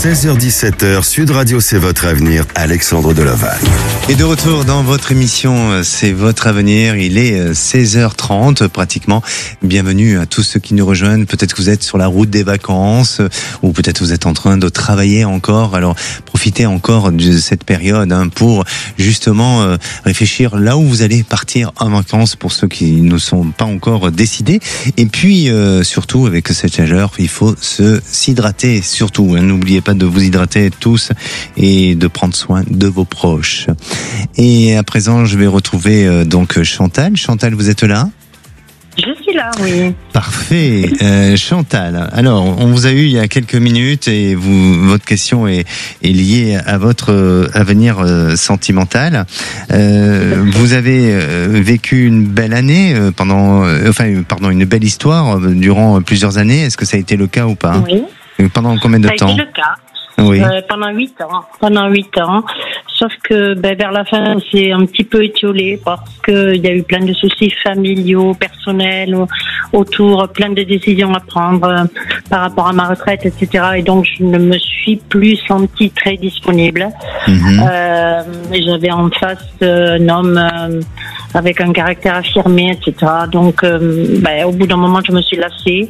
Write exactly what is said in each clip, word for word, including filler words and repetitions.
seize heures dix-sept heures, Sud Radio, c'est votre avenir, Alexandre Delaval. Et de retour dans votre émission, c'est votre avenir, il est seize heures trente pratiquement. Bienvenue à tous ceux qui nous rejoignent, peut-être que vous êtes sur la route des vacances, ou peut-être vous êtes en train de travailler encore, alors profitez encore de cette période hein, pour justement euh, réfléchir là où vous allez partir en vacances pour ceux qui ne sont pas encore décidés. Et puis euh, surtout avec cette chaleur, il faut se s'hydrater surtout. Hein, n'oubliez pas de vous hydrater tous et de prendre soin de vos proches. Et à présent, je vais retrouver euh, donc Chantal. Chantal, vous êtes là ? Je suis là, oui. Parfait. Euh, Chantal, alors, on vous a eu il y a quelques minutes et vous, votre question est, est liée à votre euh, avenir euh, sentimental. Euh, vous avez euh, vécu une belle année euh, pendant, euh, enfin, pardon, une belle histoire euh, durant plusieurs années. Est-ce que ça a été le cas ou pas ? Oui. Pendant combien de ça temps ? Ça a été le cas. Oui. Euh, pendant huit ans. Pendant huit ans. Sauf que ben, vers la fin, c'est un petit peu étiolé parce que il y a eu plein de soucis familiaux, personnels autour, plein de décisions à prendre euh, par rapport à ma retraite, et cetera. Et donc, je ne me suis plus sentie très disponible. Mmh. Euh, j'avais en face euh, un homme euh, avec un caractère affirmé, et cetera. Donc, euh, ben, au bout d'un moment, je me suis lassée.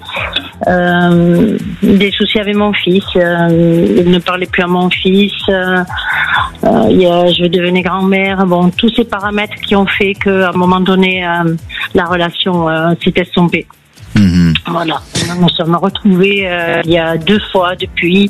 Euh, des soucis avec mon fils. Euh, il ne parlait plus à mon fils. Euh, euh, il y a, je devenais grand-mère. Bon, tous ces paramètres qui ont fait qu'à un moment donné, euh, la relation euh, s'est estompée. Mmh. Voilà. Nous nous sommes retrouvés euh, il y a deux fois depuis.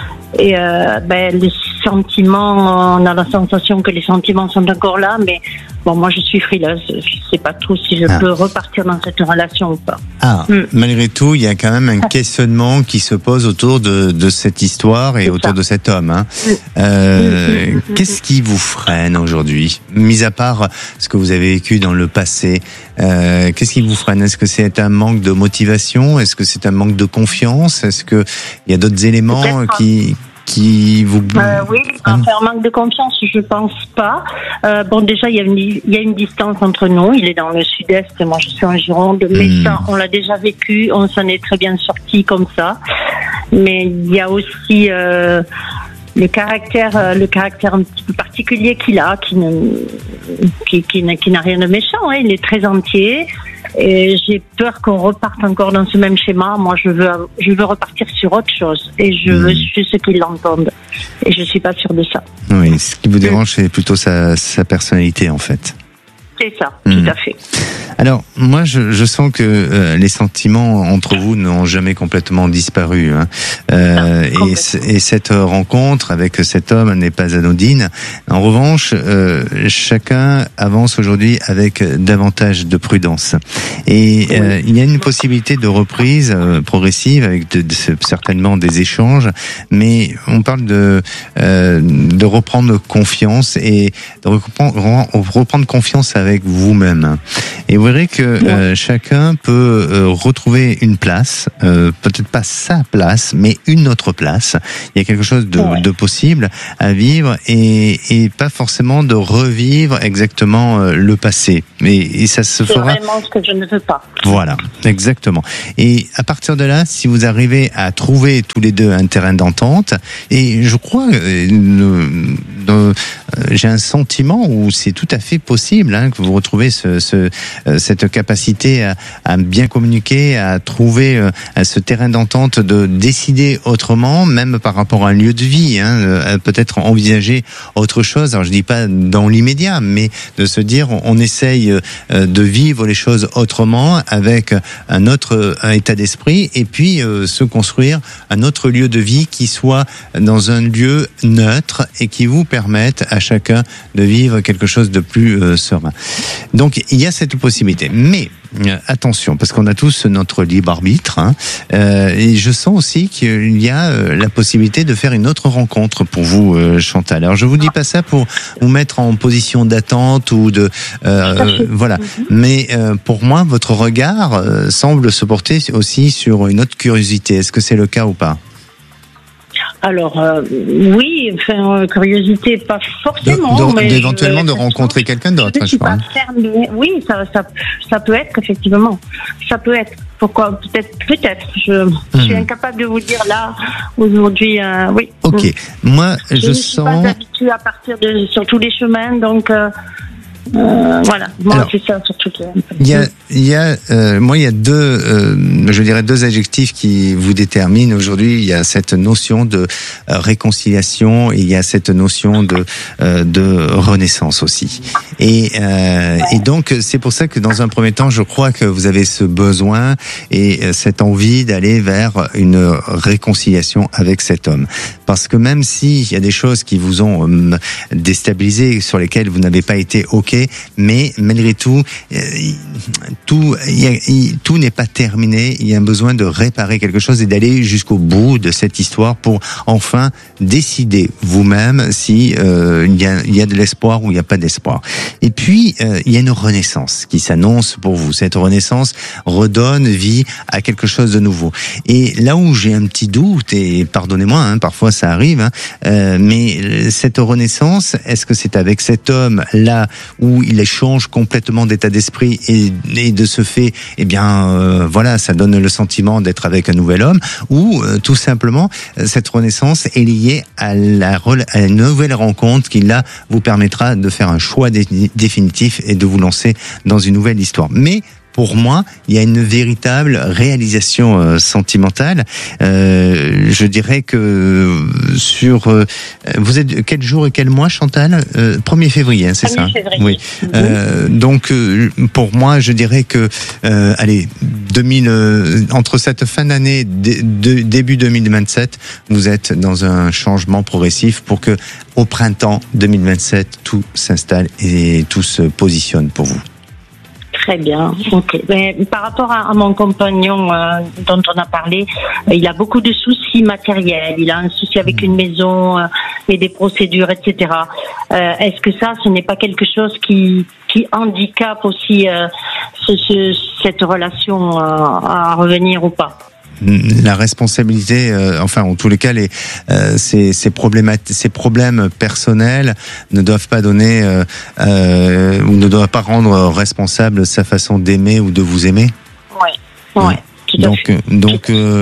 Et euh, ben, les sentiments, on a la sensation que les sentiments sont encore là, mais bon, moi je suis frileuse, je sais pas trop si je ah. peux repartir dans cette relation ou pas. Ah, mm. Malgré tout, il y a quand même un questionnement qui se pose autour de, de cette histoire et C'est autour ça. de cet homme. Hein. Mm. Euh, mm. Qu'est-ce qui vous freine aujourd'hui, mis à part ce que vous avez vécu dans le passé? Euh, qu'est-ce qui vous freine? Est-ce que c'est un manque de motivation? Est-ce que c'est un manque de confiance? Est-ce que il y a d'autres éléments Peut-être. qui qui vous... Euh, oui, enfin, un manque de confiance, je pense pas. Euh, bon, déjà, il y a une, il y a une distance entre nous. Il est dans le sud-est, moi je suis en Gironde. Mais mmh. ça, on l'a déjà vécu, on s'en est très bien sorti comme ça. Mais il y a aussi euh, le caractère, euh, le caractère un petit peu particulier qu'il a, qui ne, qui, qui, n'a, qui n'a rien de méchant. Hein. Il est très entier. Et j'ai peur qu'on reparte encore dans ce même schéma. Moi, je veux, je veux repartir sur autre chose. Et je veux mmh. ceux qui l'entendent. Et je suis pas sûre de ça. Oui, ce qui vous dérange, c'est plutôt sa, sa personnalité, en fait. C'est ça, mmh. tout à fait. Alors, moi, je, je sens que euh, les sentiments entre vous n'ont jamais complètement disparu. Hein. Euh, non, et, c- et cette rencontre avec cet homme n'est pas anodine. En revanche, euh, chacun avance aujourd'hui avec davantage de prudence. Et euh, il y a une possibilité de reprise euh, progressive avec de, de, certainement des échanges, mais on parle de, euh, de reprendre confiance et de reprendre, reprendre confiance avec vous-même. Et vous verrez que euh, chacun peut euh, retrouver une place, euh, peut-être pas sa place, mais une autre place. Il y a quelque chose de, ouais. de possible à vivre et, et pas forcément de revivre exactement euh, le passé. Mais et ça se C'est fera. C'est vraiment ce que je ne veux pas. Voilà, exactement. Et à partir de là, si vous arrivez à trouver tous les deux un terrain d'entente, et je crois, euh, euh, j'ai un sentiment où c'est tout à fait possible hein, que vous retrouvez ce, ce, euh, cette capacité à, à bien communiquer, à trouver euh, à ce terrain d'entente, de décider autrement, même par rapport à un lieu de vie, hein, euh, peut-être envisager autre chose. Alors je dis pas dans l'immédiat, mais de se dire on, on essaye euh, de vivre les choses autrement, avec un autre un état d'esprit, et puis euh, se construire un autre lieu de vie qui soit dans un lieu neutre et qui vous permette à chacun de vivre quelque chose de plus euh, serein. Donc il y a cette possibilité, mais euh, attention, parce qu'on a tous notre libre arbitre, hein, euh, et je sens aussi qu'il y a euh, la possibilité de faire une autre rencontre pour vous, euh, Chantal. Alors je vous dis pas ça pour vous mettre en position d'attente ou de euh, voilà, mm-hmm. mais euh, pour moi votre regard euh, semble se porter aussi sur une autre curiosité. Est-ce que c'est le cas ou pas? Alors, euh, oui, enfin, euh, curiosité, pas forcément. De, de, mais d'éventuellement je, de rencontrer quelqu'un d'autre, je je suis crois. pas fermée. Oui, ça, ça, ça peut être, effectivement. Ça peut être. Pourquoi? Peut-être, peut-être. Je, mmh. je suis incapable de vous dire là, aujourd'hui, euh, oui. Ok. Mmh. Moi, je, je ne sens. suis pas habituée à partir de, sur tous les chemins, donc, euh, Euh, voilà, moi Alors, c'est ça surtout. Il y a, il y a, euh, moi il y a deux, euh, je dirais deux adjectifs qui vous déterminent aujourd'hui. Il y a cette notion de euh, réconciliation et il y a cette notion de euh, de renaissance aussi. Et euh, ouais. et donc c'est pour ça que dans un premier temps, je crois que vous avez ce besoin et cette envie d'aller vers une réconciliation avec cet homme, parce que même s'il y a des choses qui vous ont euh, déstabilisé, sur lesquelles vous n'avez pas été ok. Mais malgré tout, tout, tout n'est pas terminé. Il y a un besoin de réparer quelque chose et d'aller jusqu'au bout de cette histoire pour enfin décider vous-même si euh, il y a, il y a de l'espoir ou il n'y a pas d'espoir. Et puis euh, il y a une renaissance qui s'annonce pour vous. Cette renaissance redonne vie à quelque chose de nouveau. Et là où j'ai un petit doute, et pardonnez-moi, hein, parfois ça arrive, hein, euh, mais cette renaissance, est-ce que c'est avec cet homme là où il change complètement d'état d'esprit et, et de ce fait, eh bien, euh, voilà, ça donne le sentiment d'être avec un nouvel homme, ou euh, tout simplement, cette renaissance est liée à la, à une nouvelle rencontre qui là vous permettra de faire un choix dé- définitif et de vous lancer dans une nouvelle histoire. Mais pour moi, il y a une véritable réalisation euh, sentimentale. Euh, je dirais que sur... Euh, vous êtes quel jour et quel mois, Chantal ? euh, premier février, hein, c'est ça ? Février. Oui. Mmh. Euh, donc, euh, pour moi, je dirais que... Euh, allez, deux mille, euh, entre cette fin d'année, d- de, début deux mille vingt-sept, vous êtes dans un changement progressif pour que, au printemps deux mille vingt-sept, tout s'installe et tout se positionne pour vous. Très bien, ok. Mais par rapport à, à mon compagnon euh, dont on a parlé, euh, il a beaucoup de soucis matériels. Il a un souci avec une maison euh, et des procédures, et cetera. Euh, est-ce que ça, ce n'est pas quelque chose qui qui handicape aussi euh, ce, ce, cette relation euh, à revenir ou pas ? La responsabilité, euh, enfin en tous les cas, les euh, ces ces problématiques, ces problèmes personnels ne doivent pas donner euh, euh, ou ne doivent pas rendre responsable sa façon d'aimer ou de vous aimer. Ouais, ouais. Donc, donc euh,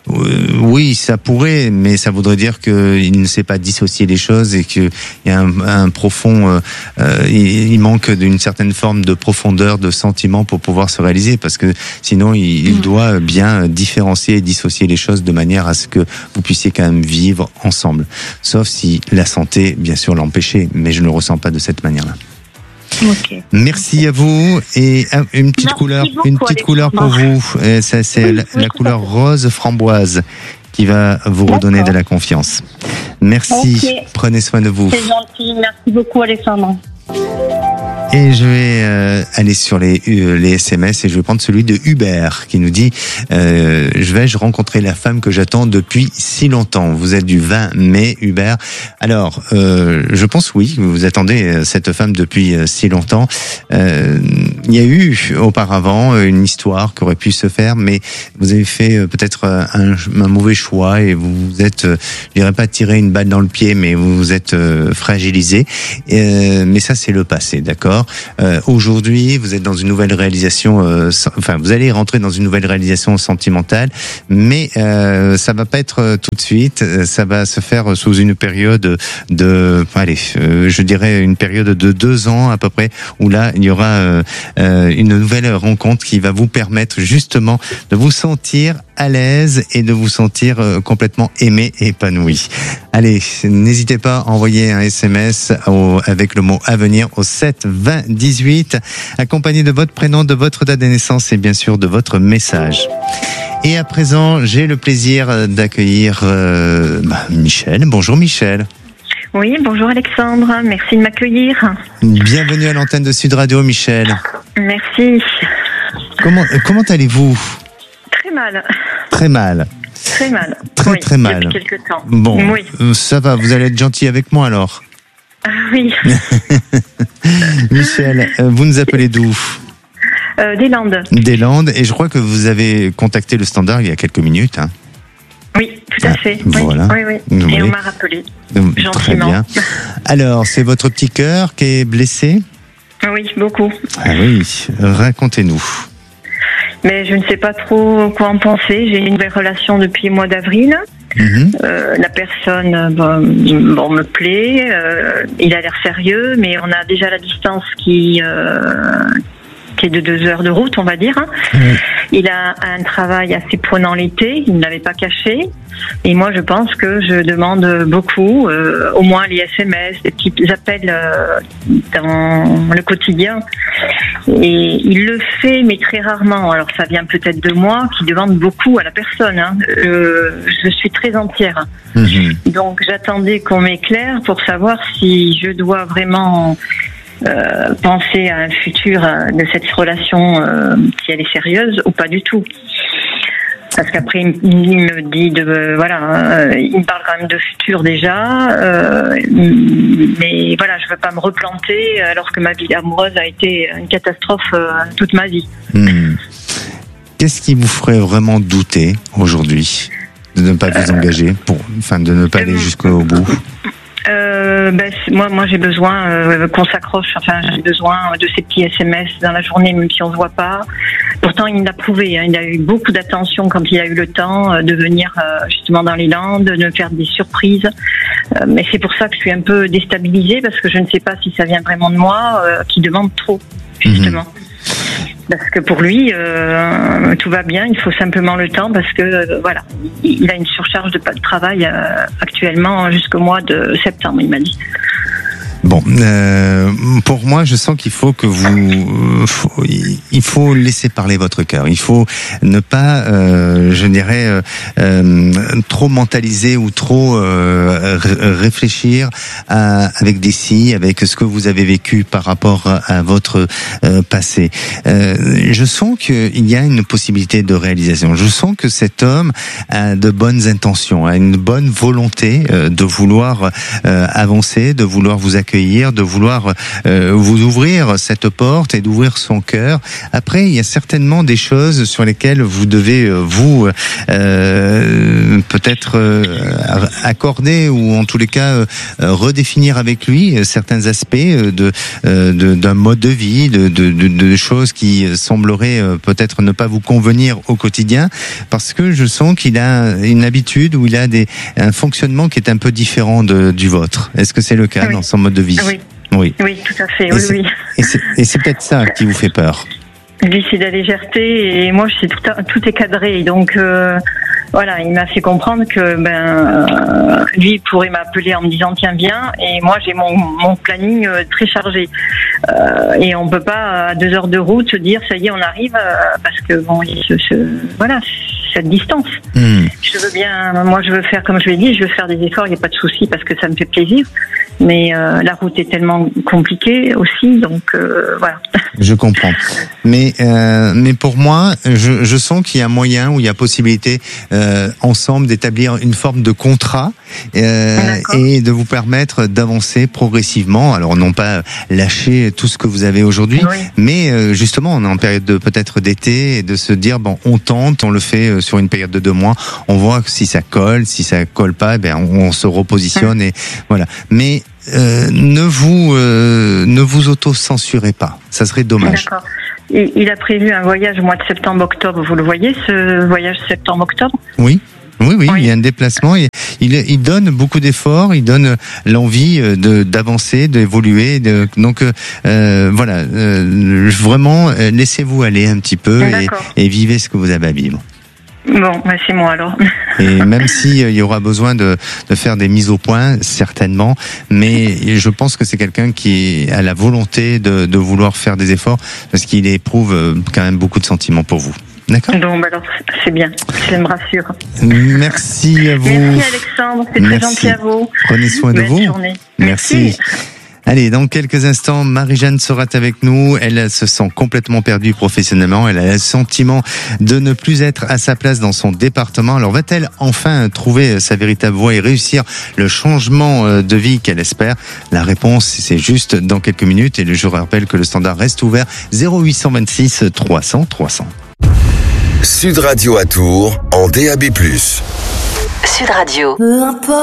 oui, ça pourrait, mais ça voudrait dire qu'il ne sait pas dissocier les choses et qu'il y a un, un profond, euh, euh, il, il manque d'une certaine forme de profondeur, de sentiment pour pouvoir se réaliser, parce que sinon, il, il doit bien différencier et dissocier les choses de manière à ce que vous puissiez quand même vivre ensemble. Sauf si la santé, bien sûr, l'empêchait, mais je ne le ressens pas de cette manière-là. Okay. Merci à vous et une petite Merci couleur, beaucoup, une petite couleur pour vous. Et ça, c'est oui, la, oui, la couleur rose framboise qui va vous D'accord. redonner de la confiance. Merci. Okay. Prenez soin de vous. C'est gentil. Merci beaucoup, Alexandre. Et je vais euh, aller sur les, euh, les S M S et je vais prendre celui de Hubert qui nous dit euh, « Je vais-je rencontrer la femme que j'attends depuis si longtemps ?» Vous êtes du vingt mai, Hubert. Alors, euh, je pense oui, vous attendez cette femme depuis euh, si longtemps. Euh, il y a eu auparavant une histoire qui aurait pu se faire, mais vous avez fait euh, peut-être un, un mauvais choix et vous vous êtes, euh, je dirais pas tiré une balle dans le pied, mais vous vous êtes euh, fragilisé. Euh, mais ça, c'est le passé, d'accord ? Euh, aujourd'hui, vous êtes dans une nouvelle réalisation, euh, enfin, vous allez rentrer dans une nouvelle réalisation sentimentale, mais euh, ça va pas être euh, tout de suite. Ça va se faire sous une période de, allez, euh, je dirais une période de deux ans à peu près, où là, il y aura euh, euh, une nouvelle rencontre qui va vous permettre justement de vous sentir à l'aise et de vous sentir euh, complètement aimé et épanoui. Allez, n'hésitez pas à envoyer un S M S au, avec le mot avenir au sept vingt dix-huit, accompagné de votre prénom, de votre date de naissance et bien sûr de votre message. Et à présent, j'ai le plaisir d'accueillir euh, bah, Michel. Bonjour Michel. Oui, bonjour Alexandre, merci de m'accueillir. Bienvenue à l'antenne de Sud Radio, Michel. Merci. Comment, comment allez-vous ? Très mal. Très mal. Très mal. Très oui, très mal. Depuis quelques temps. Bon, oui. Ça va, vous allez être gentil avec moi alors. Ah, oui. Michel, vous nous appelez d'où ? euh, Des Landes. Des Landes, et je crois que vous avez contacté le standard il y a quelques minutes. Hein. Oui, tout à fait. Ah, voilà. Oui, oui, oui. Et Oui. on m'a rappelé. Très Gentiment. bien. Alors, c'est votre petit cœur qui est blessé? Oui, beaucoup. Ah oui, racontez-nous. Mais je ne sais pas trop quoi en penser. J'ai une nouvelle relation depuis le mois d'avril. Mhm. Euh, la personne bon, bon, me plaît, euh, il a l'air sérieux, mais on a déjà la distance qui, euh, qui est de deux heures de route, on va dire. Mhm. Il a un travail assez prenant l'été, il ne l'avait pas caché. Et moi, je pense que je demande beaucoup, euh, au moins les S M S, des petits appels euh, dans le quotidien. Et il le fait, mais très rarement. Alors, ça vient peut-être de moi, qui demande beaucoup à la personne. Hein. Euh, je suis très entière. Mhm. Donc, j'attendais qu'on m'éclaire pour savoir si je dois vraiment euh, penser à un futur euh, de cette relation, euh, si elle est sérieuse ou pas du tout. Parce qu'après, il me dit de euh, voilà, euh, il me parle quand même de futur déjà, euh, mais voilà, je veux pas me replanter alors que ma vie amoureuse a été une catastrophe euh, toute ma vie. Mhm. Qu'est-ce qui vous ferait vraiment douter aujourd'hui de ne pas vous engager, pour, enfin de ne pas aller jusqu'au bout? Euh, ben, moi, moi, j'ai besoin euh, qu'on s'accroche. Enfin, j'ai besoin de ces petits S M S dans la journée, même si on se voit pas. Pourtant, il l'a prouvé. Hein, il a eu beaucoup d'attention quand il a eu le temps euh, de venir euh, justement dans les Landes, de me faire des surprises. Euh, mais c'est pour ça que je suis un peu déstabilisée parce que je ne sais pas si ça vient vraiment de moi, euh, qui demande trop, justement. Mmh. Parce que pour lui, euh, tout va bien, il faut simplement le temps parce que euh, voilà, il a une surcharge de travail euh, actuellement jusqu'au mois de septembre, il m'a dit. Bon, euh, pour moi, je sens qu'il faut que vous, faut, il faut laisser parler votre cœur. Il faut ne pas, euh, je dirais, euh, euh, trop mentaliser ou trop euh, réfléchir à, avec des si, avec ce que vous avez vécu par rapport à votre euh, passé. Euh, je sens qu'il y a une possibilité de réalisation. Je sens que cet homme a de bonnes intentions, a une bonne volonté euh, de vouloir euh, avancer, de vouloir vous accueillir, de vouloir euh, vous ouvrir cette porte et d'ouvrir son cœur. Après, il y a certainement des choses sur lesquelles vous devez euh, vous euh, peut-être euh, accorder ou en tous les cas euh, redéfinir avec lui certains aspects de, euh, de d'un mode de vie, de, de, de, de choses qui sembleraient euh, peut-être ne pas vous convenir au quotidien, parce que je sens qu'il a une habitude ou il a des un fonctionnement qui est un peu différent de, du vôtre. Est-ce que c'est le cas oui. dans son mode de vie? Oui. Oui. Oui, tout à fait. Et oui, c'est, oui. Et c'est, et c'est peut-être ça qui vous fait peur. Lui, c'est de la légèreté et moi, je sais tout, tout est cadré. Donc, euh, voilà, il m'a fait comprendre que ben, euh, lui, il pourrait m'appeler en me disant tiens, viens. Et moi, j'ai mon, mon planning euh, très chargé. Euh, et on peut pas, à deux heures de route, se dire ça y est, on arrive, euh, parce que bon, ce, ce, voilà, cette distance. Mmh. Je veux bien, moi, je veux faire, comme je l'ai dit, je veux faire des efforts, il n'y a pas de souci, parce que ça me fait plaisir. Mais euh, la route est tellement compliquée aussi, donc euh, voilà. Je comprends. Mais euh, mais pour moi, je, je sens qu'il y a moyen ou il y a possibilité euh, ensemble d'établir une forme de contrat euh, et de vous permettre d'avancer progressivement. Alors non pas lâcher tout ce que vous avez aujourd'hui, oui. mais euh, justement on est en période de peut-être d'été et de se dire bon on tente, on le fait sur une période de deux mois, on voit si ça colle, si ça colle pas, ben on, on se repositionne et voilà. Mais Euh, ne vous euh, ne vous auto-censurez pas, ça serait dommage. D'accord. Et il a prévu un voyage au mois de septembre-octobre, vous le voyez, ce voyage septembre-octobre ? Oui. Oui, oui, oui, il y a un déplacement. Et il, il donne beaucoup d'efforts, il donne l'envie de d'avancer, d'évoluer. De, donc euh, voilà, euh, vraiment, laissez-vous aller un petit peu et, et vivez ce que vous avez à vivre. Bon, bah c'est moi alors. Et même s'il euh, y aura besoin de, de faire des mises au point, certainement, mais je pense que c'est quelqu'un qui a la volonté de, de vouloir faire des efforts, parce qu'il éprouve quand même beaucoup de sentiments pour vous. D'accord ? Bon, bah alors, c'est bien, ça me rassure. Merci à vous. Merci Alexandre, c'est très gentil à vous. Prenez soin de Belle vous. Journée. Merci. Merci. Allez, dans quelques instants, Marie-Jeanne sera avec nous. Elle se sent complètement perdue professionnellement. Elle a le sentiment de ne plus être à sa place dans son département. Alors, va-t-elle enfin trouver sa véritable voie et réussir le changement de vie qu'elle espère ? La réponse, c'est juste dans quelques minutes. Et je rappelle que le standard reste ouvert zéro huit cent vingt-six trois cents trois cents. Sud Radio à Tours en D A B plus. Sud Radio. Peu importe.